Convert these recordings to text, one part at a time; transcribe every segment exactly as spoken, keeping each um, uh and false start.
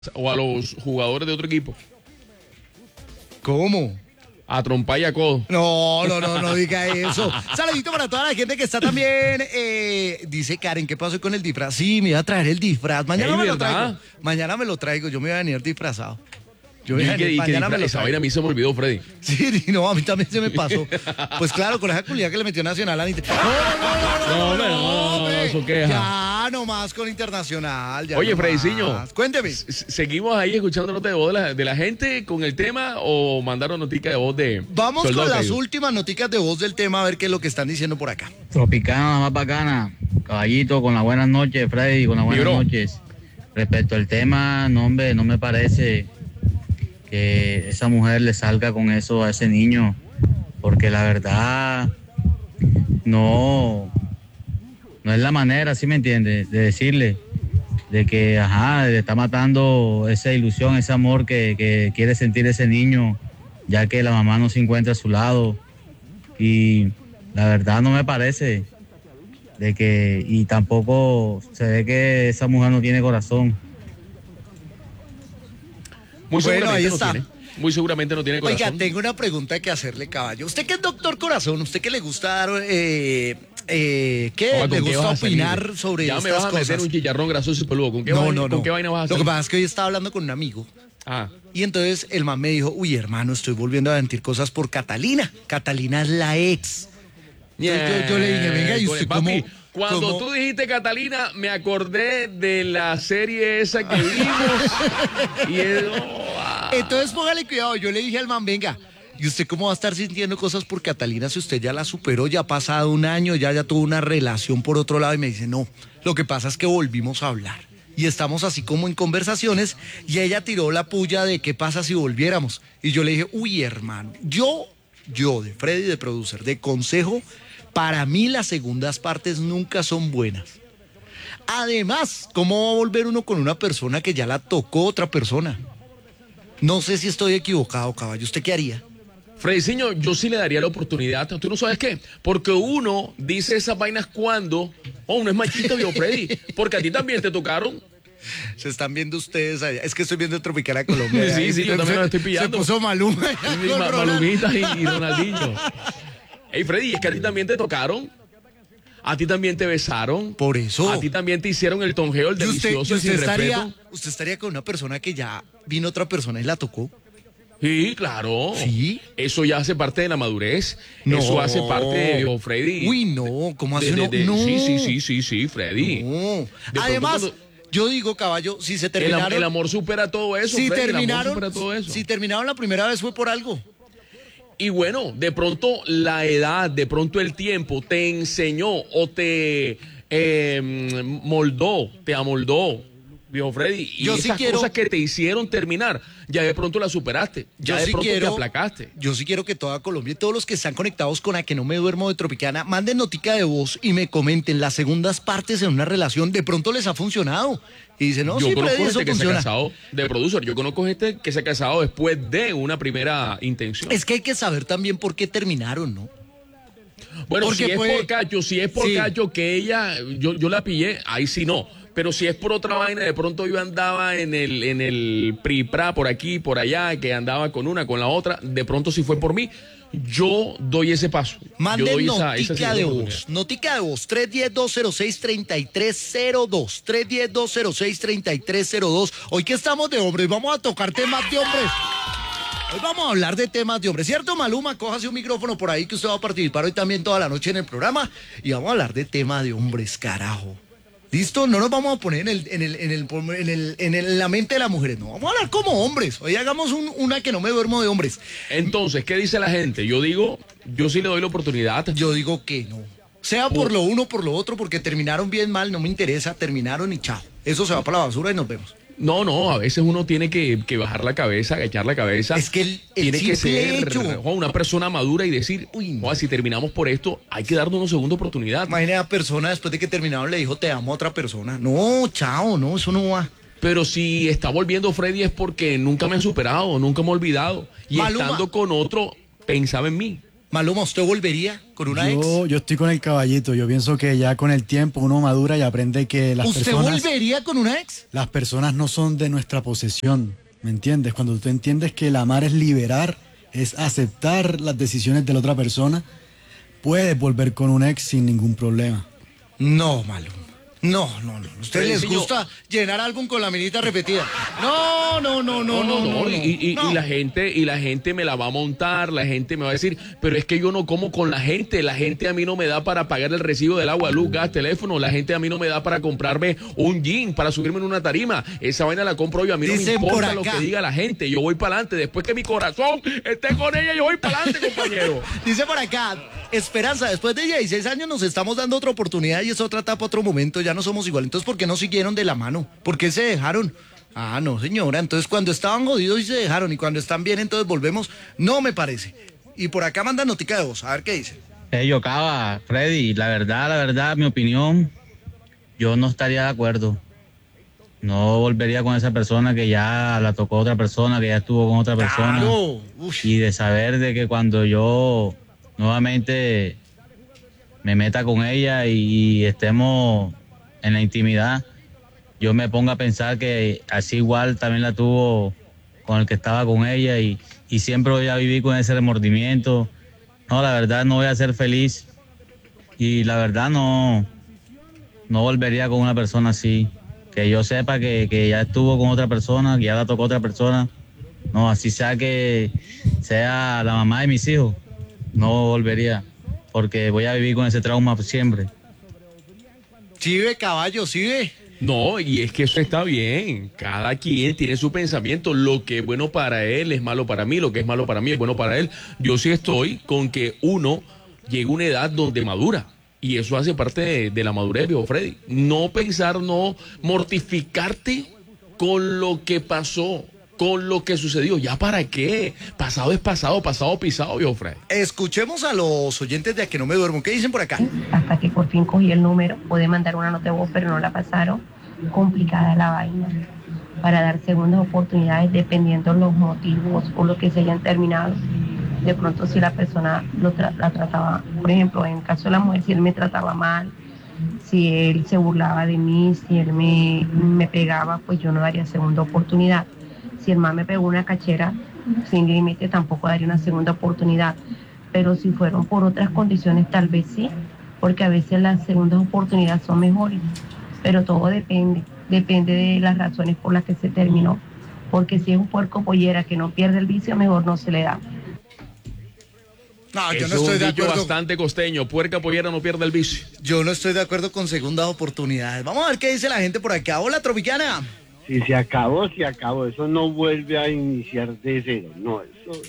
o a los jugadores de otro equipo. ¿Cómo? A trompa y a codo. No, no, no, no diga eso. Saludito para toda la gente que está también. Eh, dice Karen, ¿qué pasó con el disfraz? Sí, me iba a traer el disfraz. Mañana Ey, me lo ¿verdad? traigo. Mañana me lo traigo. Yo me voy a venir disfrazado. Yo ¿Y voy a qué- venir, y qué mañana me disfraz? lo Esa traigo. vaina a mí se me olvidó, Freddy. Sí, no, a mí también se me pasó. Pues claro, con esa cualidad que le metió Nacional a Inter. No, no, no, no, No, hombre, no, no, no, hombre. eso queja. Ya nomás con Internacional. Ya Oye, no Frediciño. más. Cuénteme. S- ¿Seguimos ahí escuchando nota de voz de la, de la gente con el tema o mandaron notica de voz de Vamos Soldado con las Caído? últimas noticias de voz del tema, a ver qué es lo que están diciendo por acá. Tropicana, la más bacana. Caballito, con las buenas noches, Freddy, con las buenas bro. noches. Respecto al tema, no, hombre, no me parece que esa mujer le salga con eso a ese niño, porque la verdad no, no es la manera, ¿sí me entiendes? De decirle, de que, ajá, le está matando esa ilusión, ese amor que, que quiere sentir ese niño, ya que la mamá no se encuentra a su lado. Y la verdad no me parece de que, y tampoco se ve que esa mujer no tiene corazón. Muy Bueno, seguramente ahí no está. tiene. Muy seguramente no tiene corazón. Oiga, tengo una pregunta que hacerle, caballo. Usted que es doctor corazón, usted que le gusta dar, eh, eh, ¿qué? Oiga, ¿con ¿Le qué gusta vas a salir? opinar sobre Ya estas me vas a cosas? meter un chicharrón grasoso y peludo. ¿Con qué, No, vaina, no, ¿con no. qué vaina vas a Lo hacer? que pasa es que hoy estaba hablando con un amigo Ah, y entonces el man me dijo, uy, hermano, estoy volviendo a sentir cosas por Catalina. Catalina es la ex. Entonces yo, yo le dije, venga, ¿y usted cómo? Papi, cuando cómo? tú dijiste Catalina, me acordé de la serie esa que vimos. y es, oh, ah. Entonces póngale cuidado, yo le dije al man, venga, ¿y usted cómo va a estar sintiendo cosas por Catalina si usted ya la superó, ya ha pasado un año, ya, ya tuvo una relación por otro lado? Y me dice, no, lo que pasa es que volvimos a hablar. Y estamos así como en conversaciones y ella tiró la puya de qué pasa si volviéramos. Y yo le dije, uy, hermano, yo, yo de Freddy, de producer, de consejo, para mí las segundas partes nunca son buenas. Además, ¿cómo va a volver uno con una persona que ya la tocó otra persona? No sé si estoy equivocado, caballo. ¿Usted qué haría? Frediciño, yo sí le daría la oportunidad. ¿Tú no sabes qué? Porque uno dice esas vainas cuando, oh, uno es machito, viejo Freddy. Porque a ti también te tocaron. Se están viendo ustedes allá. Es que estoy viendo Tropicana Colombia. Sí, sí, yo también lo estoy Se pillando. puso Maluma. allá Sí, con Ma- Ronald. Malumita y, y Ronaldinho. Ey, Freddy, es que a ti también te tocaron. A ti también te besaron. Por eso. A ti también te hicieron el tonjeo, el ¿Y usted, delicioso, y el usted sin estaría, respeto. usted estaría con una persona que ya vino otra persona y la tocó? Sí, claro. ¿Sí? Eso ya hace parte de la madurez. No. Eso hace parte de viejo Freddy. Uy, no. ¿Cómo De- hace de- uno? de- No. Sí, sí, sí, sí, sí, Freddy. No. pronto Además, cuando- yo digo, caballo, si se El, am- terminaron... el amor supera todo eso, si Freddy, el amor terminaron, supera todo eso. si terminaron la primera vez fue por algo. Y bueno, de pronto la edad, de pronto el tiempo te enseñó o te eh, moldó, te amoldó, viejo Freddy. Y Yo sí esas quiero- cosas que te hicieron terminar, ya de pronto las superaste. Ya Yo de sí pronto quiero- te aplacaste. Yo sí quiero que toda Colombia y todos los que están conectados con A Que No Me Duermo de Tropicana manden notica de voz y me comenten las segundas partes en una relación. De pronto les ha funcionado. Y dicen, no, Yo sí, conozco Freddy, eso gente que se ha funciona. casado de producer. Yo conozco gente que se ha casado después de una primera intención. Es que hay que saber también por qué terminaron, ¿no? Bueno, porque si es puede- por cacho, si es por Sí. cacho que ella, yo, yo la pillé, ahí sí no. Pero si es por otra vaina, de pronto yo andaba en el, en el pri-pra, por aquí, por allá, que andaba con una, con la otra, de pronto si fue por mí, yo doy ese paso. yo Manden doy esa, esa notica de segunda voz. oportunidad. Notica de voz. tres uno cero, dos cero seis, tres tres cero dos. tres uno cero, dos cero seis, tres tres cero dos. Hoy que estamos de hombres, vamos a tocar temas de hombres. Hoy vamos a hablar de temas de hombres, ¿cierto, Maluma? Cójase un micrófono por ahí que usted va a participar hoy también toda la noche en el programa y vamos a hablar de temas de hombres, carajo. ¿Listo? No nos vamos a poner en, el, en, el, en, el, en, el, en, el- en la mente de las mujeres, no, vamos a hablar como hombres. Hoy hagamos un- una que no me duermo de hombres. Entonces, ¿qué dice la gente? Yo digo, yo sí le doy la oportunidad. Yo digo que no. Sea por lo uno o por lo otro, porque terminaron bien mal, no me interesa, terminaron y chao. Eso se va para la basura y nos vemos. No, no, a veces uno tiene que, que bajar la cabeza, agachar la cabeza. Es que el- el tiene que simple ser hecho. jo, una persona madura y decir, Uy, uy, no. si terminamos por esto, hay que darnos una segunda oportunidad. Imagínate a persona después de que terminaron le dijo te amo a otra persona. No, chao, no, eso no va. Pero si está volviendo Freddy es porque nunca me han superado, nunca me he olvidado. Y Maluma. estando con otro, pensaba en mí. Maluma, ¿usted volvería con una yo, ex? Yo estoy con el caballito. Yo pienso que ya con el tiempo uno madura y aprende que las ¿Usted personas... volvería con una ex? Las personas no son de nuestra posesión, ¿me entiendes? Cuando tú entiendes que el amar es liberar, es aceptar las decisiones de la otra persona, puedes volver con un ex sin ningún problema. No, Maluma. No, no, no. ¿A ustedes les Freddy, gusta llenar álbum con la minita repetida? No, no, no, no, No, no, no, no. y, y- no. y la gente, y la gente me la va a montar, la gente me va a decir, pero es que yo no como con la gente, la gente a mí no me da para pagar el recibo del agua, luz, gas, teléfono, la gente a mí no me da para comprarme un jean, para subirme en una tarima, esa vaina la compro yo, a mí no Dicen me importa por lo acá. que diga la gente, yo voy para adelante, después que mi corazón esté con ella, yo voy para adelante, compañero. Dice por acá, Esperanza, después de dieciséis años nos estamos dando otra oportunidad y es otra etapa, otro momento, ya no somos igual. Entonces, ¿por qué no siguieron de la mano? ¿Por qué se dejaron? Ah, no, señora, entonces cuando estaban jodidos y se dejaron y cuando están bien, entonces volvemos. No me parece. Y por acá manda notica de voz, a ver qué dice. Hey, yo Cava, Freddy, la verdad, la verdad, mi opinión, yo no estaría de acuerdo. No volvería con esa persona que ya la tocó otra persona, que ya estuvo con otra persona. Claro. Uf. Y de saber de que cuando yo nuevamente me meta con ella y estemos en la intimidad, yo me ponga a pensar que así igual también la tuvo con el que estaba con ella y, y siempre voy a vivir con ese remordimiento. No, la verdad no voy a ser feliz y la verdad no, no volvería con una persona así. Que yo sepa que, que ya estuvo con otra persona, que ya la tocó otra persona. No, así sea que sea la mamá de mis hijos, no volvería, porque voy a vivir con ese trauma siempre. Sí ve, caballo, sí ve. No, y es que eso está bien. Cada quien tiene su pensamiento. Lo que es bueno para él es malo para mí. Lo que es malo para mí es bueno para él. Yo sí estoy con que uno llega a una edad donde madura. Y eso hace parte de, de la madurez, viejo Freddy. No pensar, no mortificarte con lo que pasó, con lo que sucedió. ¿Ya para qué? Pasado es pasado, pasado pisado, viejo Freddy. Escuchemos a los oyentes de A Que No Me Duermo. ¿Qué dicen por acá? Hasta que por fin cogí el número, pude mandar una nota de voz, pero no la pasaron. Complicada la vaina. Para dar segundas oportunidades dependiendo los motivos por los que se hayan terminado. De pronto si la persona lo tra- la trataba, por ejemplo, en el caso de la mujer, si él me trataba mal, si él se burlaba de mí, si él me, me pegaba, pues yo no daría segunda oportunidad. Si el man me pegó una cachera, sin límite, tampoco daría una segunda oportunidad. Pero si fueron por otras condiciones, tal vez sí, porque a veces las segundas oportunidades son mejores. Pero todo depende, depende de las razones por las que se terminó. Porque si es un puerco pollera que no pierde el vicio, mejor no se le da. No, yo Eso no estoy es de un dicho acuerdo. bastante costeño. Puerca pollera no pierde el vicio. Yo no estoy de acuerdo con segundas oportunidades. Vamos a ver qué dice la gente por acá. Hola, Tropicana. Si se acabó, se acabó. Eso no vuelve a iniciar de cero. No, eso.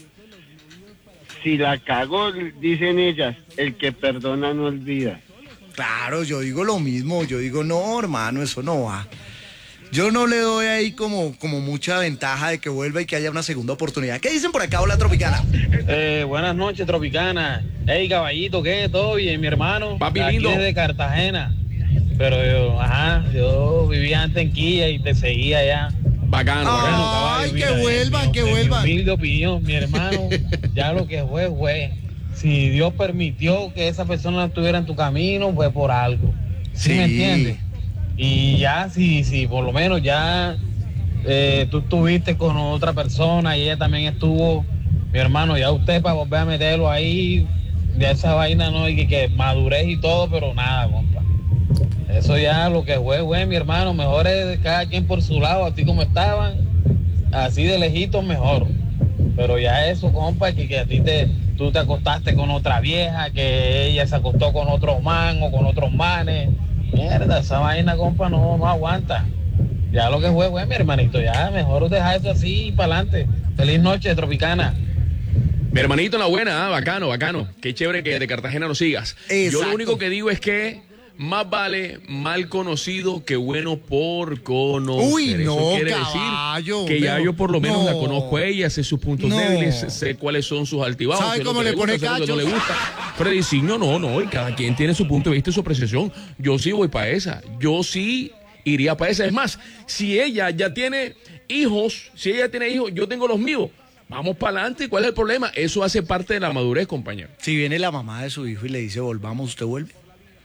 Si la cagó, dicen ellas, el que perdona no olvida. Claro, yo digo lo mismo. Yo digo, no, hermano, eso no va. Yo no le doy ahí como, como mucha ventaja de que vuelva y que haya una segunda oportunidad. ¿Qué dicen por acá? Hola, Tropicana. Eh, buenas noches, Tropicana. Hey, caballito, ¿qué? ¿Todo bien, mi hermano? Papi Aquí lindo. desde Cartagena. Pero yo, ajá, yo vivía antes en Quilla y te seguía allá. Bacano, Ah. bacano. Ay, caballo, que mira, vuelvan, en mi- que en mi vuelvan. humilde opinión, mi hermano, ya lo que fue, fue. Si Dios permitió que esa persona estuviera en tu camino, fue por algo. ¿Sí, Sí. me entiendes? Y ya, si, si por lo menos ya eh, tú estuviste con otra persona y ella también estuvo, mi hermano, ya usted para volver a meterlo ahí, de esa vaina no hay que, que madurez y todo, pero nada, compa. Eso ya lo que fue, güey, mi hermano, mejor es cada quien por su lado, así como estaban, así de lejitos mejor. Pero ya eso, compa, que, que a ti te, tú te acostaste con otra vieja, que ella se acostó con otro man o con otros manes. Mierda, esa vaina, compa, no, no aguanta. Ya lo que fue, güey, mi hermanito, ya mejor dejar eso así y para adelante. Feliz noche, Tropicana. Mi hermanito en la buena, ah, bacano, bacano. Qué chévere que de Cartagena nos sigas. Yo Exacto. lo único que digo es que más vale mal conocido que bueno por conocer. Uy, no, Eso quiere caballo, decir que ya no, yo por lo menos no. la conozco a ella, sé sus puntos No. débiles, sé cuáles son sus altibajos. ¿Sabe sé lo cómo que le pone gusta, sé lo que no le cachos? gusta. Freddy Signo, no, no, y cada quien tiene su punto de vista y su apreciación. Yo sí voy para esa. Yo sí iría para esa. Es más, si ella ya tiene hijos, si ella tiene hijos, yo tengo los míos. vamos para adelante. ¿Cuál es el problema? Eso hace parte de la madurez, compañero. Si viene la mamá de su hijo y le dice, volvamos, ¿usted vuelve?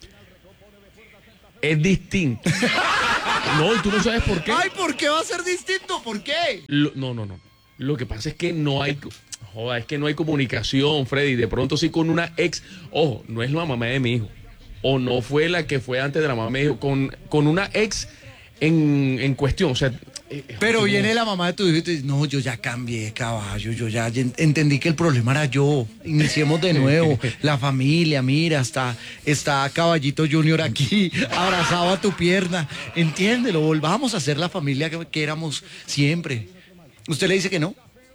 Es distinto. No, y tú no sabes por qué. Ay, ¿por qué va a ser distinto? ¿Por qué? Lo- no, no, no. Lo que pasa es que no hay... Joda, es que no hay comunicación, Freddy. De pronto sí con una ex... Ojo, no es la mamá de mi hijo. O no fue la que fue antes de la mamá de mi hijo. Con, con una ex en, en cuestión. O sea... eh, Pero como- viene la mamá de tu hijo y te dice, no, yo ya cambié, caballo, yo ya en- entendí que el problema era yo, iniciemos de nuevo, la familia, mira, está, está Caballito Junior aquí, abrazado a tu pierna, entiéndelo, volvamos a ser la familia que, que éramos siempre. ¿Usted le dice que no?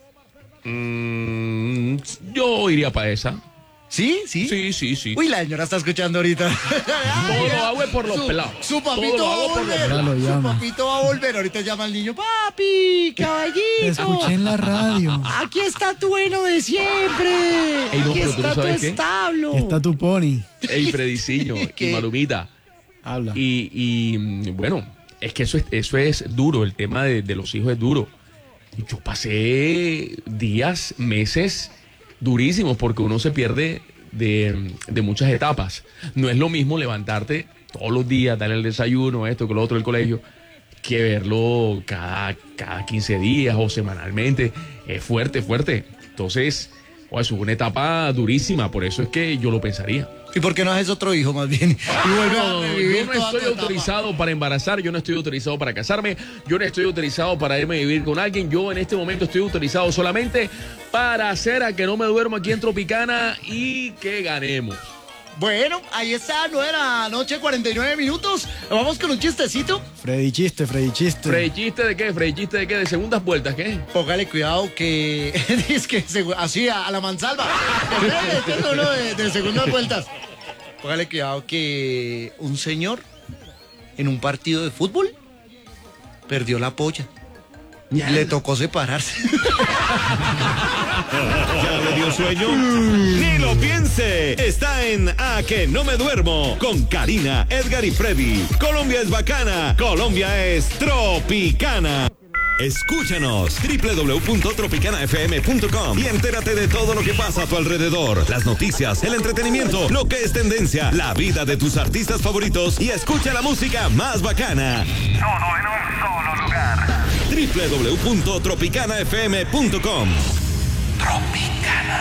Mm, yo iría para esa. ¿Sí? ¿Sí? Sí, sí, sí. Uy, la señora está escuchando ahorita. Todo lo hago es por los Su- pelados. Su Todo papito lo va a hago por los volver. pelados. Su Llama. papito va a volver. Ahorita llama al niño. Papi, Te caballito. escuché en la radio. Aquí está tu bueno de siempre. Ey, no, Aquí pero tú está no sabes tu qué. establo. Está tu pony. Ey, Frediciño y ¿Qué? Malumita. Habla. Y, y, mm, bueno, es que eso es, eso es duro, el tema de, de los hijos es duro. Yo pasé días, meses durísimos porque uno se pierde de, de muchas etapas. No es lo mismo levantarte todos los días, darle el desayuno, esto, con lo otro del colegio, que verlo cada, cada quince días o semanalmente. Es fuerte, fuerte. Entonces, oh, eso es una etapa durísima, por eso es que yo lo pensaría. ¿Y por qué no haces otro hijo más bien? Y vuelve a No, revivir yo no toda estoy tu etapa. autorizado para embarazar, yo no estoy autorizado para casarme, yo no estoy autorizado para irme a vivir con alguien, yo en este momento estoy autorizado solamente para hacer a que no me duermo aquí en Tropicana y que ganemos. Bueno, ahí está, nueve de la noche, cuarenta y nueve minutos. Vamos con un chistecito. Freddy chiste, Freddy chiste. ¿Freddy chiste de qué? ¿Freddy chiste de qué? ¿De segundas vueltas? ¿Qué? Póngale cuidado que es que segu- así a, a la mansalva. Este es uno de, de segundas vueltas. Póngale cuidado que un señor en un partido de fútbol perdió la polla. Le tocó separarse. ¿Ya le dio sueño? Ni lo piense. Está en A que no me duermo con Karina, Edgar y Freddy. Colombia es bacana. Colombia es tropicana. Escúchanos doble u doble u doble u punto tropicana f m punto com y entérate de todo lo que pasa a tu alrededor. Las noticias, el entretenimiento, lo que es tendencia, la vida de tus artistas favoritos y escucha la música más bacana. Todo en un solo lugar. doble u doble u doble u punto tropicana f m punto com. Tropicana.